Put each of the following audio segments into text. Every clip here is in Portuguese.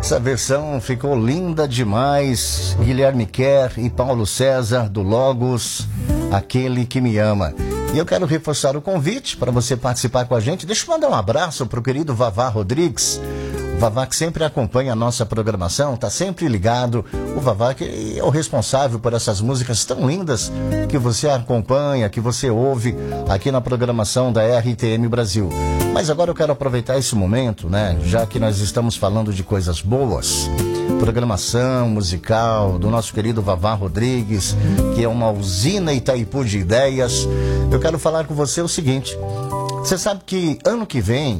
Essa versão ficou linda demais. Guilherme Kerr e Paulo César, do Logos, Aquele que Me Ama. E eu quero reforçar o convite para você participar com a gente. Deixa eu mandar um abraço para o querido Vavá Rodrigues. O Vavá que sempre acompanha a nossa programação, está sempre ligado. O Vavá que é o responsável por essas músicas tão lindas que você acompanha, que você ouve aqui na programação da RTM Brasil. Mas agora eu quero aproveitar esse momento, né? Já que nós estamos falando de coisas boas, programação musical do nosso querido Vavá Rodrigues, que é uma usina Itaipu de ideias. Eu quero falar com você o seguinte: você sabe que ano que vem,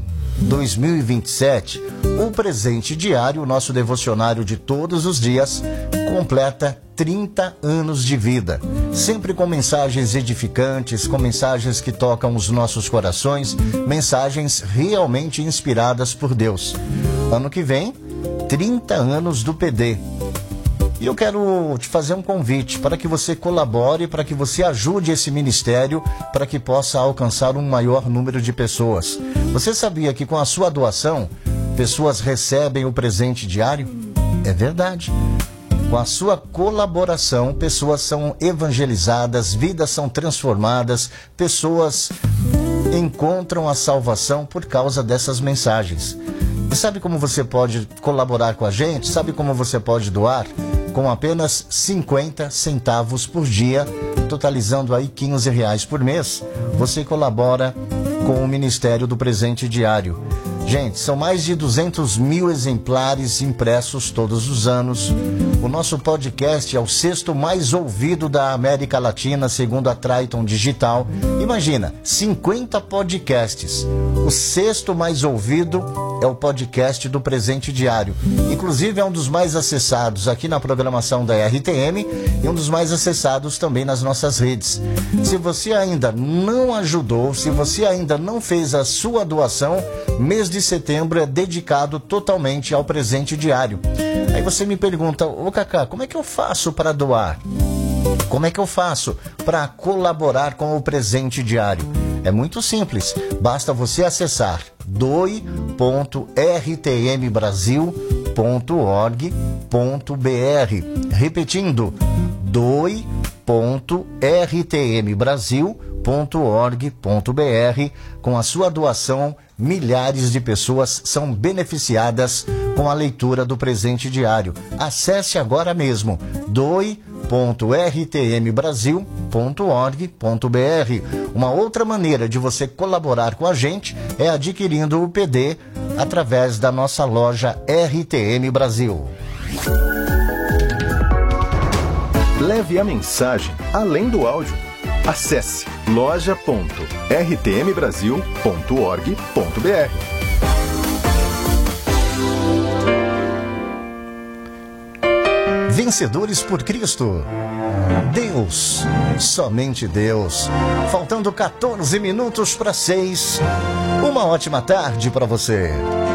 2027, o Presente Diário, o nosso devocionário de todos os dias, completa 30 anos de vida. Sempre com mensagens edificantes, com mensagens que tocam os nossos corações, mensagens realmente inspiradas por Deus. Ano que vem, 30 anos do PD. E eu quero te fazer um convite para que você colabore, para que você ajude esse ministério, para que possa alcançar um maior número de pessoas. Você sabia que com a sua doação, pessoas recebem o presente diário? É verdade. Com a sua colaboração, pessoas são evangelizadas, vidas são transformadas, pessoas encontram a salvação por causa dessas mensagens. E sabe como você pode colaborar com a gente? Sabe como você pode doar? Com apenas 50 centavos por dia, totalizando aí R$15 por mês, você colabora com o Ministério do Presente Diário. Gente, são mais de 200 mil exemplares impressos todos os anos. O nosso podcast é o 6º mais ouvido da América Latina, segundo a Triton Digital. Imagina, 50 podcasts. O 6º mais ouvido é o podcast do Presente Diário. Inclusive é um dos mais acessados aqui na programação da RTM e um dos mais acessados também nas nossas redes. Se você ainda não ajudou, se você ainda não fez a sua doação, mês de setembro é dedicado totalmente ao Presente Diário. Aí você me pergunta: ô Cacá, como é que eu faço para doar? Como é que eu faço para colaborar com o Presente Diário? É muito simples, basta você acessar doe.rtmbrasil.org.br. Repetindo, doe.rtmbrasil.org.br. Com a sua doação, milhares de pessoas são beneficiadas com a leitura do Presente Diário. Acesse agora mesmo doe.rtmbrasil.org.br. Uma outra maneira de você colaborar com a gente é adquirindo o PD através da nossa loja RTM Brasil. Leve a mensagem além do áudio. Acesse loja.rtmbrasil.org.br. Vencedores por Cristo. Deus, somente Deus. Faltando 14 minutos para 6. Uma ótima tarde para você.